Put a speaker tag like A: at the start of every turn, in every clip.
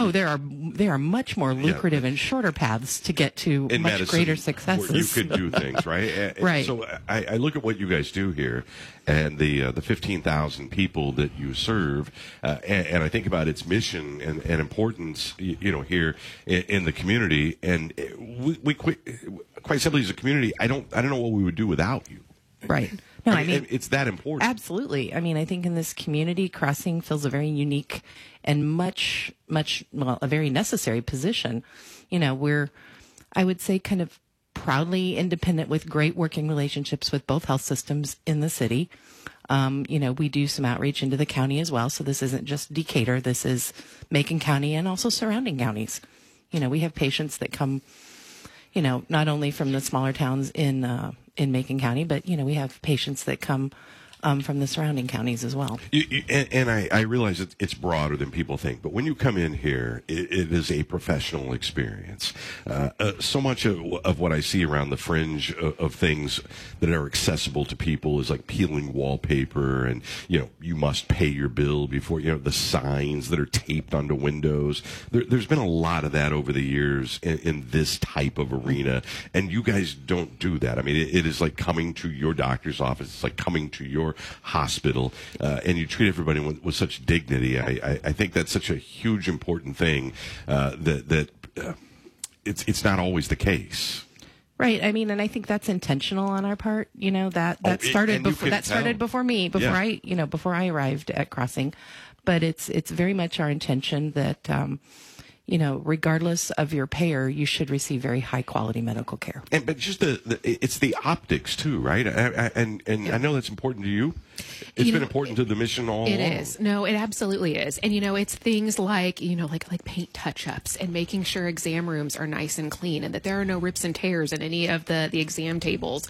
A: No, there are much more lucrative and shorter paths to get to
B: in
A: much
B: medicine,
A: greater successes.
B: where you can do things, right?
A: Right.
B: So I look at what you guys do here, and the 15,000 people that you serve, and I think about its mission and importance, here in the community, and we quite simply as a community, I don't know what we would do without you.
A: Right. No, I mean,
B: it's that important.
A: Absolutely. I mean, I think in this community, Crossing fills a very unique and a very necessary position. We're, I would say, kind of proudly independent with great working relationships with both health systems in the city. We do some outreach into the county as well. So this isn't just Decatur. This is Macon County and also surrounding counties. We have patients that come, not only from the smaller towns in Macon County, but, we have patients that come from the surrounding counties as well.
B: And I realize it's broader than people think, but when you come in here, it is a professional experience. So much of what I see around the fringe of things that are accessible to people is like peeling wallpaper, and you must pay your bill before, the signs that are taped onto windows. There's been a lot of that over the years in this type of arena, and you guys don't do that. I mean, it is like coming to your doctor's office. It's like coming to your hospital, and you treat everybody with such dignity. I think that's such a huge, important thing that it's not always the case.
A: Right. I mean, and I think that's intentional on our part. That started before me, before I arrived at Crossing. But it's very much our intention that regardless of your payer, you should receive very high quality medical care.
B: But just it's the optics too, right? And I know that's important to you. It's been important to the mission all along.
C: It is. No, it absolutely is. And, it's things like, like paint touch-ups and making sure exam rooms are nice and clean and that there are no rips and tears in any of the exam tables.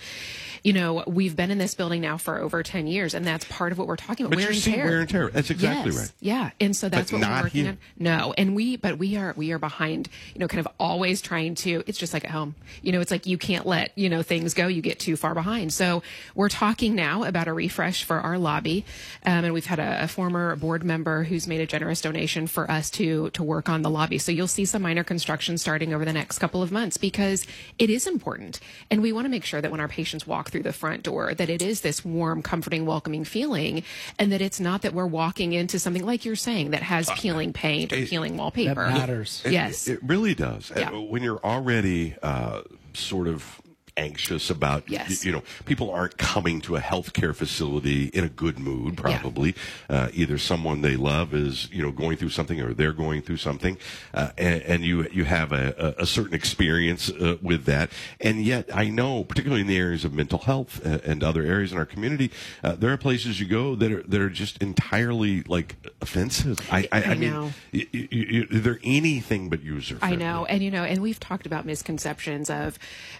C: We've been in this building now for over 10 years, and that's part of what we're talking about.
B: But wear and tear. That's exactly right.
C: Yeah. And so that's what we're working on. No. And we are behind, kind of always trying to, it's just like at home. It's like you can't let, things go. You get too far behind. So we're talking now about a refresh for our lobby. And we've had a former board member who's made a generous donation for us to work on the lobby. So you'll see some minor construction starting over the next couple of months because it is important. And we want to make sure that when our patients walk through the front door, that it is this warm, comforting, welcoming feeling, and that it's not that we're walking into something like you're saying that has peeling paint or peeling wallpaper.
D: That matters.
C: Yes.
B: It really does.
C: Yeah.
B: When you're already sort of anxious about, people aren't coming to a healthcare facility in a good mood, probably. Yeah. Either someone they love is, going through something or they're going through something. And you have a certain experience with that. And yet I know, particularly in the areas of mental health and other areas in our community, there are places you go that are just entirely like offensive. I mean, they're anything but user friendly.
C: I know. And, and we've talked about misconceptions of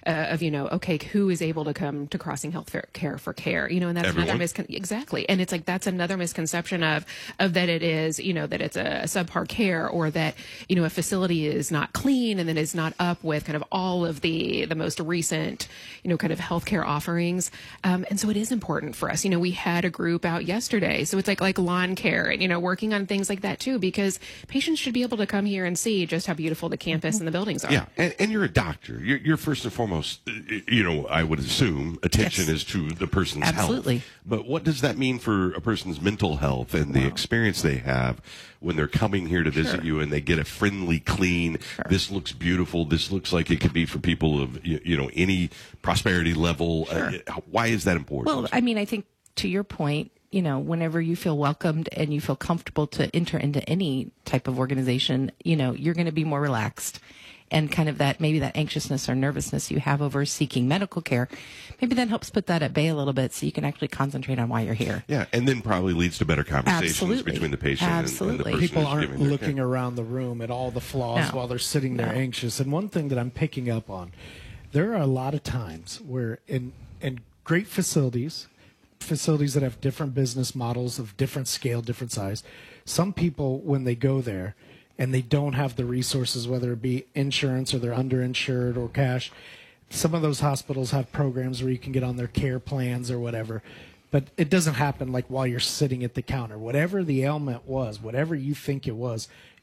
C: okay, who is able to come to Crossing Health Care for care? And that's
B: Everyone?
C: another exactly. And it's like that's another misconception of that it is, that it's a subpar care or that, a facility is not clean and then is not up with kind of all of the most recent, kind of healthcare offerings. And so it is important for us. We had a group out yesterday. So it's like lawn care and, working on things like that too, because patients should be able to come here and see just how beautiful the campus and the buildings are.
B: Yeah. And you're a doctor. You're first and foremost, I would assume attention is to the person's
A: Absolutely.
B: health. But what does that mean for a person's mental health and the experience they have when they're coming here to visit you and they get a friendly, clean, this looks beautiful, this looks like it could be for people of, any prosperity level. Why is that important?
A: Well, I mean, I think to your point, whenever you feel welcomed and you feel comfortable to enter into any type of organization, you're going to be more relaxed. And kind of that anxiousness or nervousness you have over seeking medical care, maybe that helps put that at bay a little bit so you can actually concentrate on why you're here.
B: Yeah, and then probably leads to better conversations between the patient and the person
D: People
B: who's
D: aren't
B: giving their
D: looking
B: care.
D: around the room at all the flaws while they're sitting there anxious. And one thing that I'm picking up on, there are a lot of times where in great facilities that have different business models of different scale, different size, some people, when they go there, and they don't have the resources, whether it be insurance or they're underinsured or cash. Some of those hospitals have programs where you can get on their care plans or whatever. But it doesn't happen like while you're sitting at the counter. Whatever the ailment was, whatever you think it was,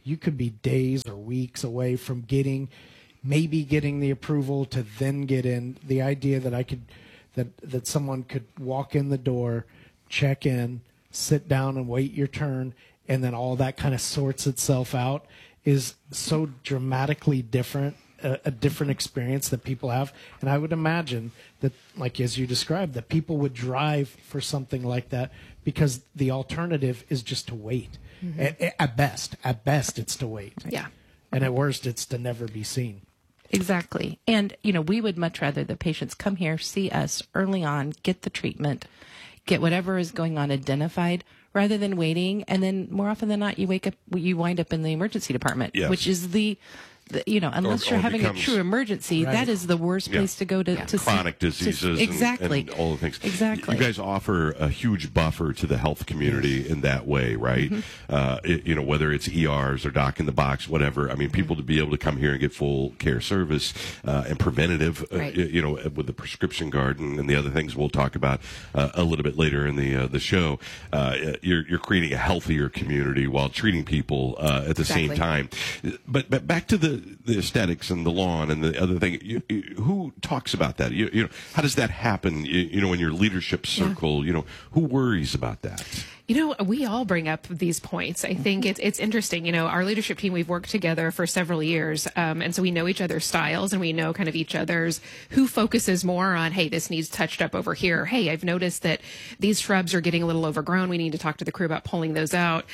D: you could be days or weeks away from maybe getting the approval to then get in. The idea that someone could walk in the door, check in, sit down and wait your turn, and then all that kind of sorts itself out is so dramatically different, a different experience that people have. And I would imagine that, like as you described, that people would drive for something like that because the alternative is just to wait. Mm-hmm. At best, it's to wait.
C: Yeah.
D: And at worst, it's to never be seen.
A: Exactly. And, we would much rather that patients come here, see us early on, get the treatment, get whatever is going on identified, rather than waiting. And then more often than not, you wind up in the emergency department,
B: yes.
A: which is unless you're having a true emergency, right. That is the worst place to go to
B: chronic diseases
A: exactly.
B: and all the things.
A: Exactly.
B: You guys offer a huge buffer to the health community in that way, right? Mm-hmm. Whether it's ERs or doc in the box, whatever. I mean, people to be able to come here and get full care service and preventative,
C: right.
B: With the prescription garden and the other things we'll talk about a little bit later in the show. You're creating a healthier community while treating people at the same time. But back to the aesthetics and the lawn and the other thing. Who talks about that? How does that happen? In your leadership circle, who worries about that?
C: We all bring up these points. I think it's interesting. Our leadership team, we've worked together for several years. And so we know each other's styles and we know kind of each other's who focuses more on, hey, this needs touched up over here. Hey, I've noticed that these shrubs are getting a little overgrown. We need to talk to the crew about pulling those out.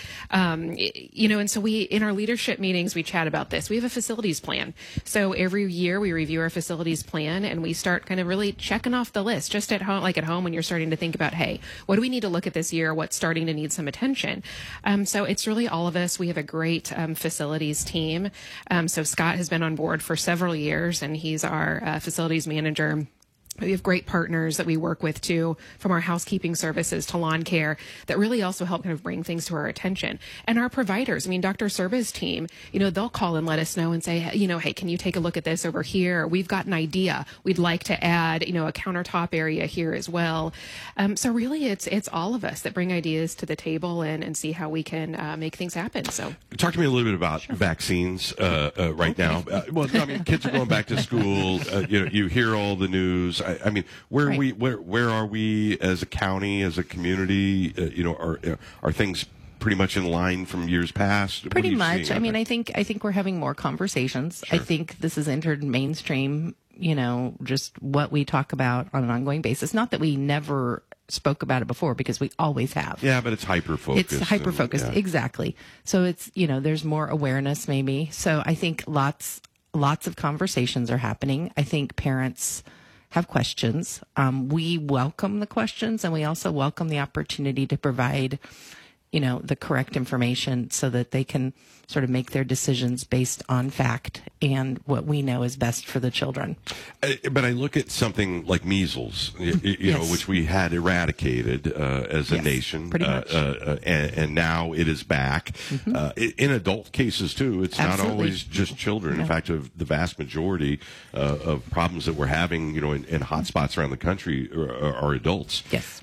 C: And so in our leadership meetings, we chat about this. We have a facilities plan. So every year we review our facilities plan and we start kind of really checking off the list just at home when you're starting to think about, hey, what do we need to look at this year? What's starting to need some attention. So it's really all of us. We have a great facilities team. So Scott has been on board for several years and he's our facilities manager. We have great partners that we work with too, from our housekeeping services to lawn care, that really also help kind of bring things to our attention. And our providers, Dr. Serba's team, they'll call and let us know and say, hey, can you take a look at this over here? We've got an idea. We'd like to add, a countertop area here as well. So really it's all of us that bring ideas to the table and see how we can make things happen. So
B: talk to me a little bit about vaccines right now. Kids are going back to school. You hear all the news. Where are we as a county, as a community? Are things pretty much in line from years past?
A: Pretty much. I think we're having more conversations.
B: Sure.
A: I think this has entered mainstream. Just what we talk about on an ongoing basis. Not that we never spoke about it before, because we always have.
B: Yeah, but it's hyper-focused.
A: It's hyper-focused, exactly. So it's there's more awareness maybe. So I think lots of conversations are happening. I think parents have questions. We welcome the questions, and we also welcome the opportunity to provide, the correct information so that they can sort of make their decisions based on fact and what we know is best for the children.
B: But I look at something like measles,
A: Yes.
B: which we had eradicated as a nation,
A: pretty much.
B: And now it is back. In adult cases too. It's
A: Absolutely.
B: not always just children.
A: No.
B: In fact, the vast majority of problems that we're having, in hot spots around the country are adults.
A: Yes.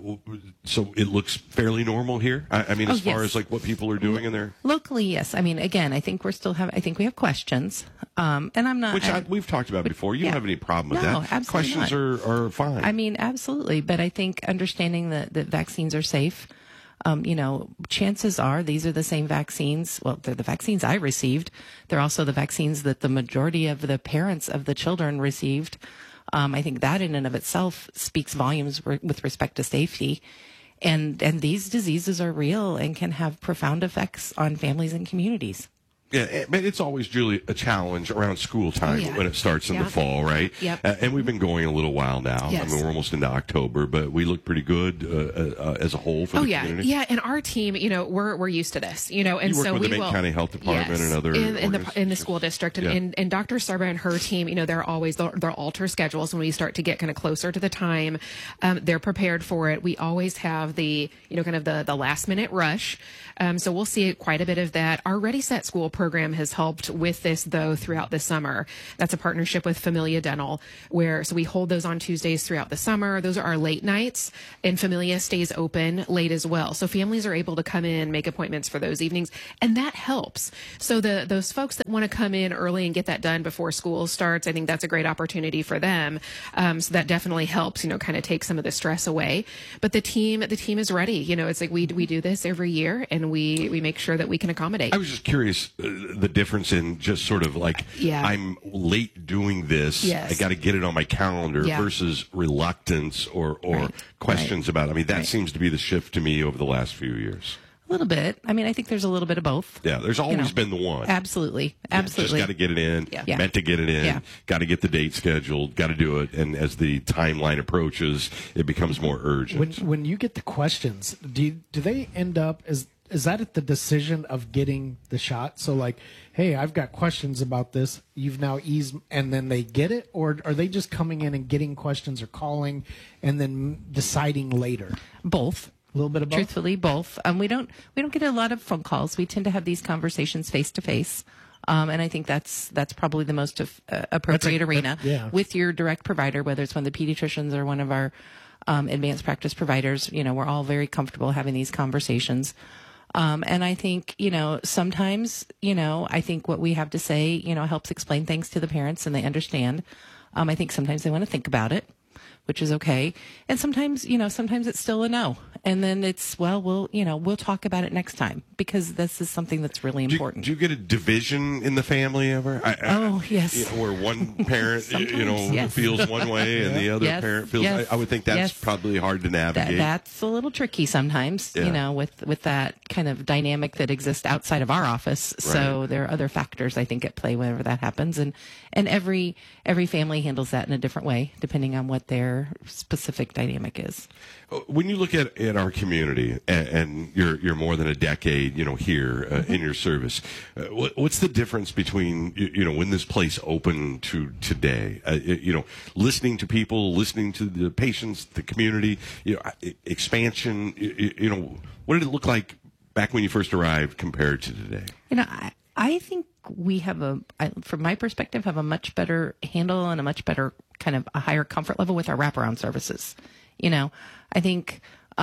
B: So it looks fairly normal here. As far as like what people are doing in there.
A: Locally, yes. Again, I think I think we have questions. And I'm not.
B: We've talked about before. You don't have any problem with
A: No,
B: that.
A: absolutely
B: Questions
A: not.
B: are fine.
A: Absolutely. But I think understanding that vaccines are safe, chances are these are the same vaccines. Well, they're the vaccines I received. They're also the vaccines that the majority of the parents of the children received. I think that in and of itself speaks volumes with respect to safety. And these diseases are real and can have profound effects on families and communities.
B: Yeah, but it's always, Julie, a challenge around school time when it starts in the fall, right?
C: Yep.
B: And we've been going a little while now.
C: Yes.
B: We're almost into October, but we look pretty good as a whole for the community.
C: Yeah, and our team, we're used to this, and
B: you work
C: so
B: with
C: we
B: the Macon County Health Department and other
C: in the school district, and Dr. Serba and her team, they're always they'll alter schedules when we start to get kind of closer to the time. They're prepared for it. We always have the kind of the last minute rush. So we'll see quite a bit of that. Our Ready Set School program program has helped with this, though, throughout the summer. That's a partnership with Familia Dental, so we hold those on Tuesdays throughout the summer. Those are our late nights, and Familia stays open late as well. So families are able to come in, make appointments for those evenings, and that helps. So those folks that want to come in early and get that done before school starts, I think that's a great opportunity for them. So that definitely helps, kind of take some of the stress away. But the team is ready. It's like we do this every year, and we make sure that we can accommodate.
B: I was just curious the difference in just sort of like, I'm late doing this.
C: Yes.
B: I got to get it on my calendar versus reluctance or questions about it. I mean, that seems to be the shift to me over the last few years.
A: A little bit. I mean, I think there's a little bit of both.
B: Yeah, there's always been the one.
A: Absolutely.
B: Just got to get it in.
A: Yeah.
B: Meant to get it in.
A: Yeah.
B: Got to get the date scheduled. Got to do it. And as the timeline approaches, it becomes more urgent.
D: When you get the questions, do they end up is that at the decision of getting the shot? So like, hey, I've got questions about this. You've now eased, and then they get it, or are they just coming in and getting questions or calling and then deciding later?
A: Both.
D: A little bit of both?
A: Truthfully, both. We don't get a lot of phone calls. We tend to have these conversations face to face. And I think that's probably the most appropriate arena with your direct provider, whether it's one of the pediatricians or one of our advanced practice providers. We're all very comfortable having these conversations. And I think, sometimes, I think what we have to say, helps explain things to the parents and they understand. I think sometimes they want to think about it, which is okay. And sometimes it's still a no. And then it's, we'll talk about it next time because this is something that's really important.
B: Do you get a division in the family ever?
A: Yes.
B: Where one parent, feels one way and the other parent feels, I would think that's probably hard to navigate.
A: That's a little tricky sometimes, with that kind of dynamic that exists outside of our office. Right. So there are other factors I think at play whenever that happens. And every family handles that in a different way, depending on what their specific dynamic is.
B: When you look at our community, and you're more than a decade, here in your service, what's the difference between when this place opened to today? Listening to people, listening to the patients, the community, expansion. What did it look like back when you first arrived compared to today?
A: I think we have from my perspective, have a much better handle and a much better kind of a higher comfort level with our wraparound services. I think,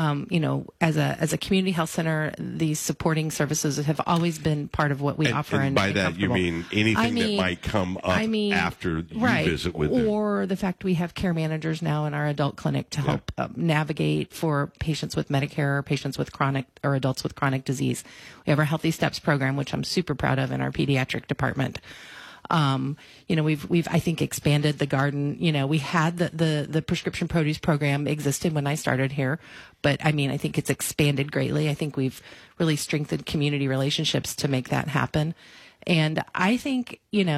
A: as a community health center, these supporting services have always been part of what we offer.
B: And by that, you mean anything that might come up after you visit with them.
A: Or the fact we have care managers now in our adult clinic to help navigate for patients with Medicare, patients with chronic or adults with chronic disease. We have our Healthy Steps program, which I'm super proud of in our pediatric department. We've I think expanded the garden. We had the prescription produce program existed when I started here, but I think it's expanded greatly. I think we've really strengthened community relationships to make that happen. And I think,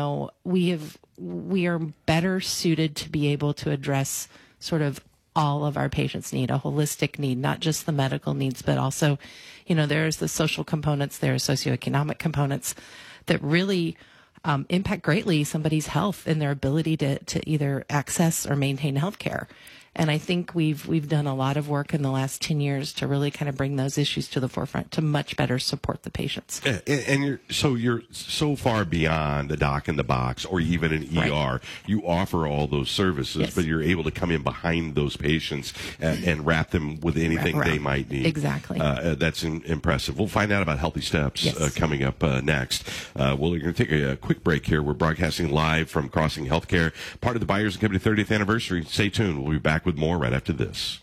A: we are better suited to be able to address sort of all of our patients' need, a holistic need, not just the medical needs, but also, there's the social components, there are socioeconomic components that really impact greatly somebody's health and their ability to either access or maintain health care. And I think we've done a lot of work in the last 10 years to really kind of bring those issues to the forefront to much better support the patients.
B: And you're so far beyond the doc in the box or even an ER. You offer all those services, but you're able to come in behind those patients and wrap them with anything they might need.
A: Exactly.
B: That's impressive. We'll find out about Healthy Steps coming up next. We're going to take a quick break here. We're broadcasting live from Crossing Healthcare, part of the Byers & Company 30th anniversary. Stay tuned. We'll be back with more right after this.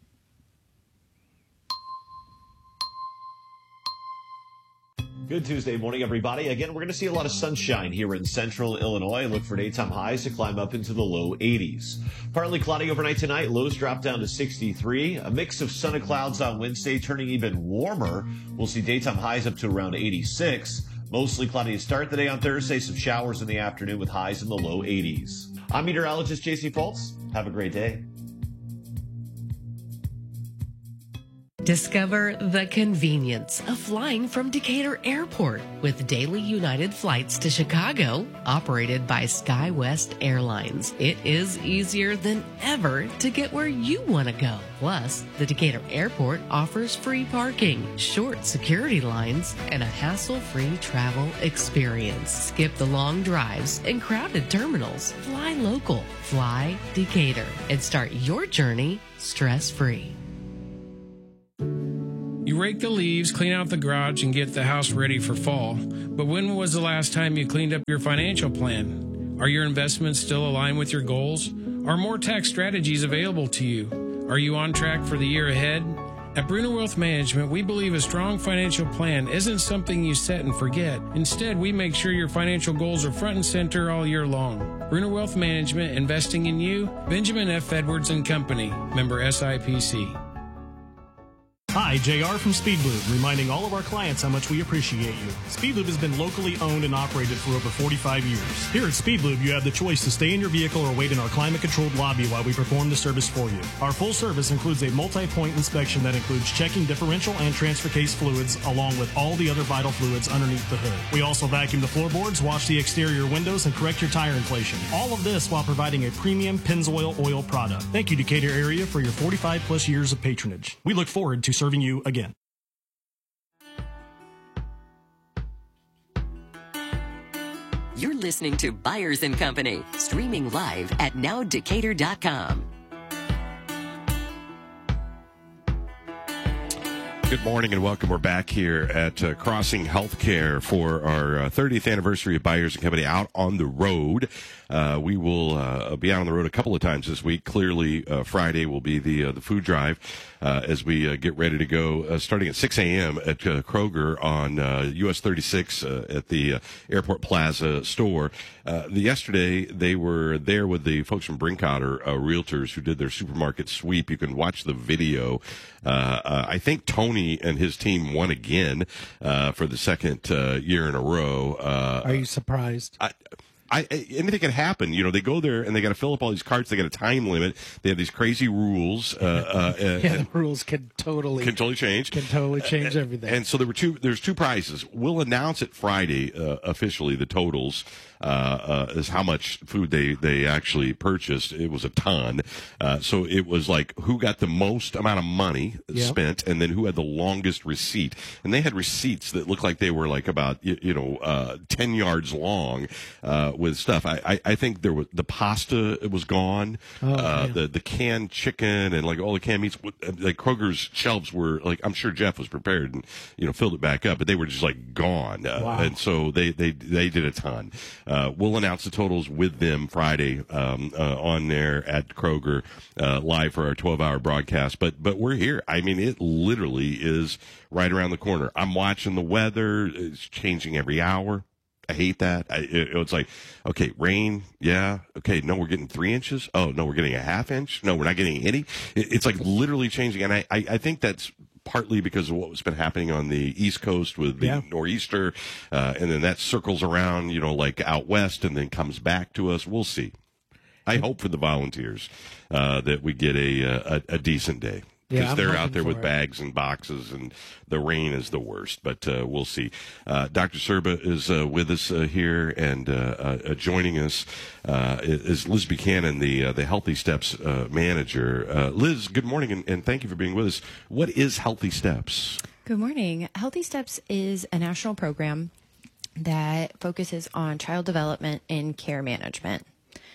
E: Good Tuesday morning, everybody. Again, we're going to see a lot of sunshine here in central Illinois. Look for daytime highs to climb up into the low 80s. Partly cloudy overnight tonight. Lows drop down to 63. A mix of sun and clouds on Wednesday, turning even warmer. We'll see daytime highs up to around 86. Mostly cloudy to start the day on Thursday. Some showers in the afternoon with highs in the low 80s. I'm meteorologist J.C. Fultz. Have a great day.
F: Discover the convenience of flying from Decatur Airport with daily United flights to Chicago, operated by SkyWest Airlines. It is easier than ever to get where you want to go. Plus, the Decatur Airport offers free parking, short security lines, and a hassle-free travel experience. Skip the long drives and crowded terminals. Fly local. Fly Decatur. And start your journey stress-free.
G: You rake the leaves, clean out the garage, and get the house ready for fall. But when was the last time you cleaned up your financial plan? Are your investments still aligned with your goals? Are more tax strategies available to you? Are you on track for the year ahead? At Bruner Wealth Management, we believe a strong financial plan isn't something you set and forget. Instead, we make sure your financial goals are front and center all year long. Bruner Wealth Management, investing in you. Benjamin F. Edwards and Company, member SIPC.
H: Hi, JR from Speedlube, reminding all of our clients how much we appreciate you. Speedlube has been locally owned and operated for over 45 years. Here at Speedlube, you have the choice to stay in your vehicle or wait in our climate-controlled lobby while we perform the service for you. Our full service includes a multi-point inspection that includes checking differential and transfer case fluids, along with all the other vital fluids underneath the hood. We also vacuum the floorboards, wash the exterior windows, and correct your tire inflation. All of this while providing a premium Pennzoil oil product. Thank you, Decatur area, for your 45-plus years of patronage. We look forward to serving you again.
I: You're listening to Byers & Company, streaming live at nowdecatur.com.
B: Good morning and welcome. We're back here at Crossing Healthcare for our 30th anniversary of Byers & Company out on the road. We will be out on the road a couple of times this week. Clearly, Friday will be the food drive as we get ready to go, starting at 6 a.m. at Kroger on US 36 at the Airport Plaza store. Yesterday, they were there with the folks from Brinkotter Realtors who did their supermarket sweep. You can watch the video. I think Tony and his team won again for the second year in a row.
D: Are you surprised?
B: Anything can happen. You know, they go there and they got to fill up all these carts. They got a time limit. They have these crazy rules.
D: The rules can totally
B: change.
D: Can totally change everything.
B: And so there's two prizes. We'll announce it Friday officially. The totals is how much food they actually purchased. It was a ton. So it was like who got the most amount of money spent, and then who had the longest receipt. And they had receipts that looked like they were like about 10 yards long. With stuff, I think there was the pasta. It was gone. The canned chicken and like all the canned meats. Like Kroger's shelves were like, I'm sure Jeff was prepared and filled it back up, but they were just like gone.
D: Wow.
B: And so they did a ton. We'll announce the totals with them Friday on there at Kroger live for our 12-hour broadcast. But we're here. I mean, it literally is right around the corner. I'm watching the weather. It's changing every hour. I hate that. It's like, okay, rain, yeah. Okay, no, we're getting 3 inches. Oh, no, we're getting a half inch. No, we're not getting any. It's like literally changing. And I think that's partly because of what's been happening on the East Coast with the nor'easter. And then that circles around, like out west and then comes back to us. We'll see. I hope for the volunteers that we get a decent day. Because they're out there with bags and boxes, and the rain is the worst. But we'll see. Dr. Serba is with us here, and joining us is Liz Buchanan, the Healthy Steps manager. Liz, good morning, and thank you for being with us. What is Healthy Steps?
J: Good morning. Healthy Steps is a national program that focuses on child development and care management.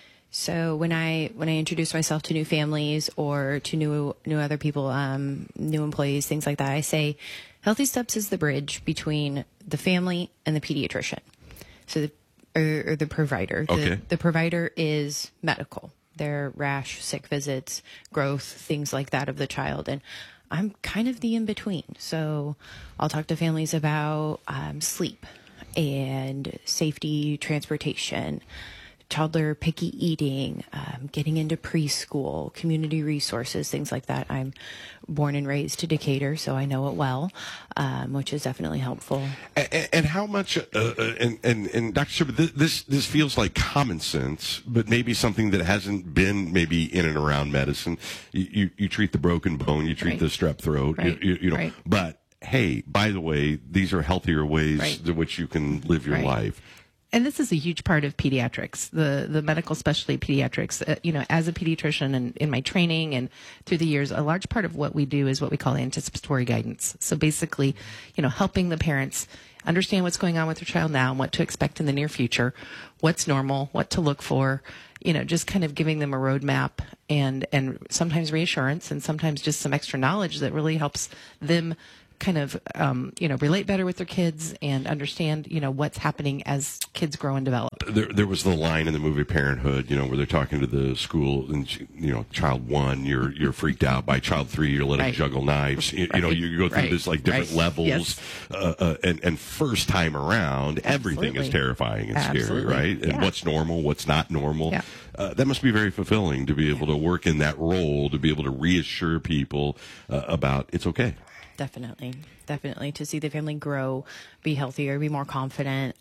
J: So when I introduce myself to new families or to new other people, new employees, things like that, I say Healthy Steps is the bridge between the family and the pediatrician. So the provider.
B: Okay.
J: The provider is medical. Their rash, sick visits, growth, things like that of the child. And I'm kind of the in-between. So I'll talk to families about sleep and safety, transportation, toddler picky eating, getting into preschool, community resources, things like that. I'm born and raised to Decatur, so I know it well, which is definitely helpful.
B: And how much, and Dr. Sherman, this feels like common sense, but maybe something that hasn't been maybe in and around medicine. You treat the broken bone, you treat the strep throat, you know, but hey, by the way, these are healthier ways in which you can live your life.
A: And this is a huge part of pediatrics, the medical specialty pediatrics. You know, as a pediatrician and in my training and through the years, a large part of what we do is what we call anticipatory guidance. So basically, you know, helping the parents understand what's going on with their child now and what to expect in the near future, what's normal, what to look for, you know, just kind of giving them a roadmap and sometimes reassurance and sometimes just some extra knowledge that really helps them kind of, you know, relate better with their kids and understand, you know, what's happening as kids grow and develop.
B: There was the line in the movie Parenthood, you know, where they're talking to the school and, you know, child 1, you're freaked out. By child 3, you're letting juggle knives. You know, you go through this like different levels, and first time around, everything is terrifying and scary, right? And what's normal, what's not normal. That must be very fulfilling to be able to work in that role, to be able to reassure people about it's okay.
J: Definitely. To see the family grow, be healthier, be more confident,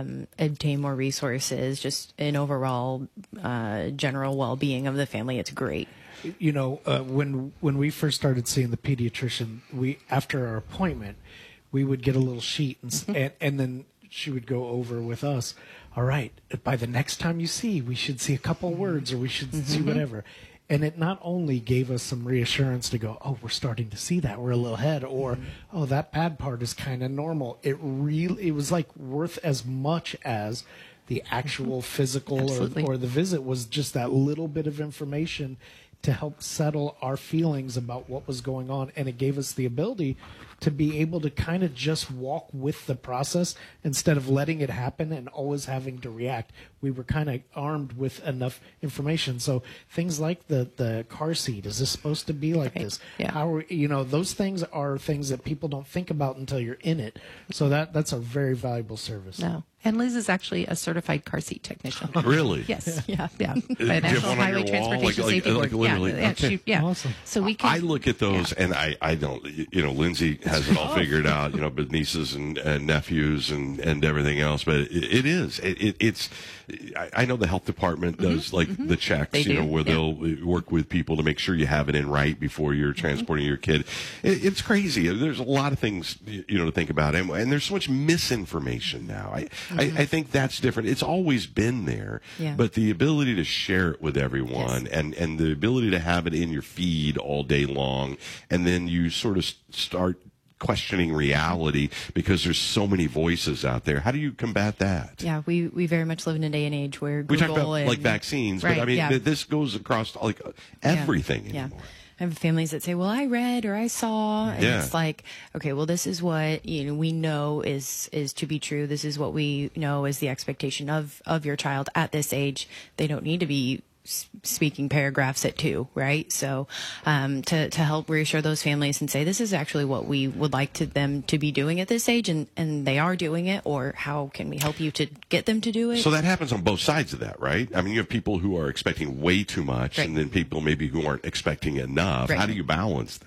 J: obtain more resources, just an overall general well-being of the family. It's great.
D: You know, when we first started seeing the pediatrician, after our appointment, we would get a little sheet and then she would go over with us. All right, by the next time you see, we should see a couple words or we should see whatever. And it not only gave us some reassurance to go, oh, we're starting to see that, we're a little ahead, or, oh, that bad part is kind of normal. It was like worth as much as the actual physical or the visit was just that little bit of information to help settle our feelings about what was going on. And it gave us the ability to be able to kind of just walk with the process instead of letting it happen and always having to react. We were kind of armed with enough information. So things like the car seat, is this supposed to be like this? How you know, those things are things that people don't think about until you're in it. So that's a very valuable service.
A: No. And Liz is actually a certified car seat technician.
B: Really?
A: Yes. Yeah. By National Highway Transportation Safety Board.
B: Okay.
D: Awesome.
A: So we can.
B: I look at those and I don't, you know, Lindsay has it all figured out, you know, but nieces and nephews and everything else. But it's, I know the health department does like the checks, you know, where they'll work with people to make sure you have it in right before you're transporting your kid. It's crazy. There's a lot of things, you know, to think about. And there's so much misinformation now. I think that's different. It's always been there, but the ability to share it with everyone and the ability to have it in your feed all day long, and then you sort of start questioning reality because there's so many voices out there. How do you combat that?
J: Yeah, we very much live in a day and age where Google
B: we talk about like vaccines, but I mean this goes across like everything anymore.
J: I have families that say, well, I read or I saw, and it's like, okay, well, this is what, you know, we know is to be true. This is what we know is the expectation of your child at this age. They don't need to be speaking paragraphs at 2, right? So to help reassure those families and say, this is actually what we would like them to be doing at this age, and they are doing it, or how can we help you to get them to do it?
B: So that happens on both sides of that, right? I mean, you have people who are expecting way too much, and then people maybe who aren't expecting enough. How do you balance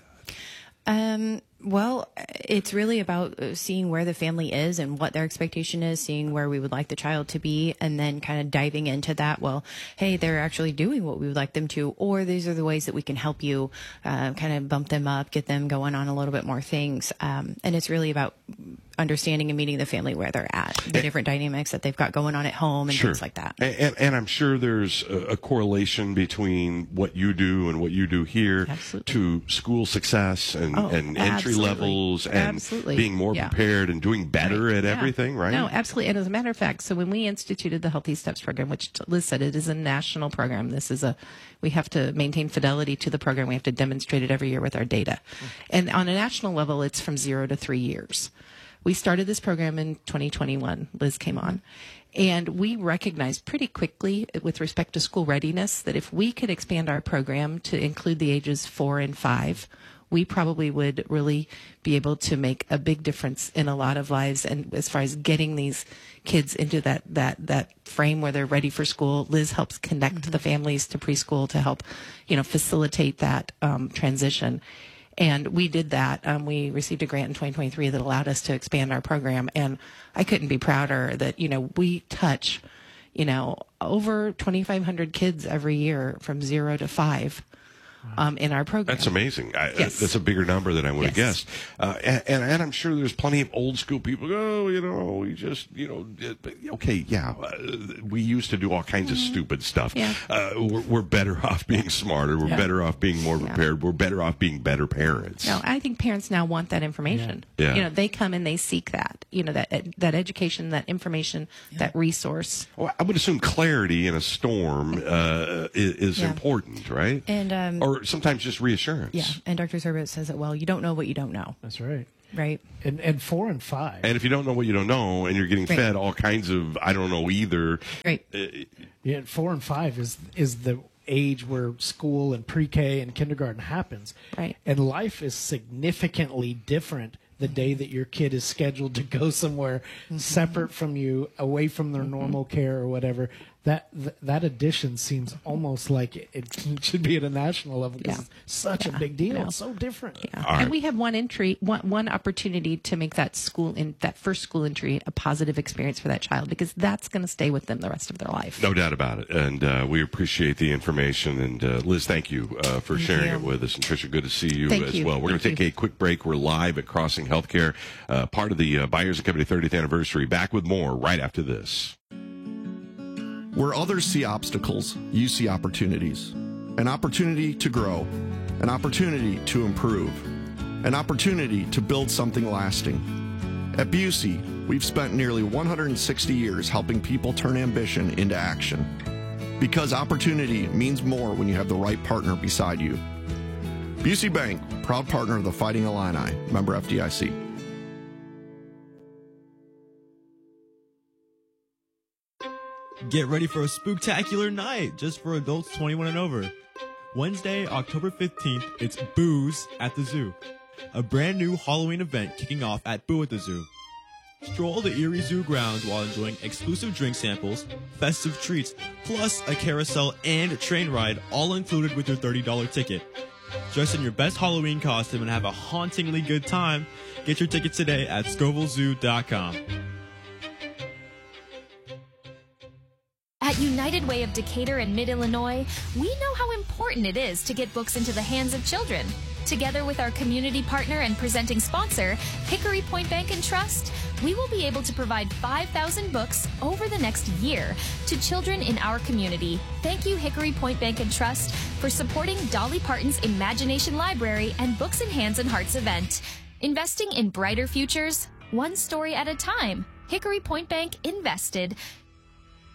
B: that?
J: Well, it's really about seeing where the family is and what their expectation is, seeing where we would like the child to be, and then kind of diving into that. Well, hey, they're actually doing what we would like them to, or these are the ways that we can help you kind of bump them up, get them going on a little bit more things. And it's really about understanding and meeting the family where they're at, the different dynamics that they've got going on at home and things like that.
B: And I'm sure there's a correlation between what you do and what you do here to school success and entry levels and being more prepared and doing better at everything, right?
A: No, absolutely. And as a matter of fact, so when we instituted the Healthy Steps program, which Liz said, it is a national program. We have to maintain fidelity to the program. We have to demonstrate it every year with our data. And on a national level, it's from 0 to 3 years. We started this program in 2021. Liz came on. And we recognized pretty quickly with respect to school readiness that if we could expand our program to include the ages 4 and 5, we probably would really be able to make a big difference in a lot of lives. And as far as getting these kids into that frame where they're ready for school, Liz helps connect the families to preschool to help, facilitate that transition. And we did that. We received a grant in 2023 that allowed us to expand our program. And I couldn't be prouder that, we touch, over 2,500 kids every year from 0 to 5. In our program.
B: That's amazing.
A: Yes.
B: That's a bigger number than I would have guessed. And I'm sure there's plenty of old school people go, we just, okay, yeah, we used to do all kinds of stupid stuff.
A: Yeah.
B: We're better off being smarter. We're better off being more prepared. We're better off being better parents.
A: No, I think parents now want that information.
B: Yeah.
A: They come and they seek that, that education, that information, that resource.
B: Well, I would assume clarity in a storm is important, right?
J: And
B: or sometimes just reassurance.
J: Yeah, and Dr. Serbet says it well. You don't know what you don't know.
D: That's right.
J: Right.
D: And 4 and 5.
B: And if you don't know what you don't know, and you're getting fed all kinds of I don't know either.
A: Right.
D: 4 and 5 is the age where school and pre-K and kindergarten happens.
A: Right.
D: And life is significantly different the day that your kid is scheduled to go somewhere separate from you, away from their normal care or whatever. That addition seems almost like it should be at a national level because it's such a big deal. It's so different.
A: Yeah.
B: Right.
A: And we have one opportunity to make that first school entry a positive experience for that child, because that's going to stay with them the rest of their life.
B: No doubt about it. And we appreciate the information. And Liz, thank you for sharing it with us. And Tricia, good to see you as well. We're going to take a quick break. We're live at Crossing Healthcare, part of the Byers & Company 30th anniversary. Back with more right after this.
K: Where others see obstacles, you see opportunities. An opportunity to grow, an opportunity to improve, an opportunity to build something lasting. At Busey, we've spent nearly 160 years helping people turn ambition into action. Because opportunity means more when you have the right partner beside you. Busey Bank, proud partner of the Fighting Illini, member FDIC.
L: Get ready for a spooktacular night just for adults 21 and over. Wednesday, October 15th, it's Booze at the Zoo, a brand new Halloween event kicking off at Boo at the Zoo. Stroll the Erie Zoo grounds while enjoying exclusive drink samples, festive treats, plus a carousel and train ride, all included with your $30 ticket. Dress in your best Halloween costume and have a hauntingly good time. Get your tickets today at ScovilleZoo.com.
M: At United Way of Decatur and Mid-Illinois, we know how important it is to get books into the hands of children. Together with our community partner and presenting sponsor, Hickory Point Bank and Trust, we will be able to provide 5,000 books over the next year to children in our community. Thank you, Hickory Point Bank and Trust, for supporting Dolly Parton's Imagination Library and Books in Hands and Hearts event. Investing in brighter futures, one story at a time. Hickory Point Bank invested.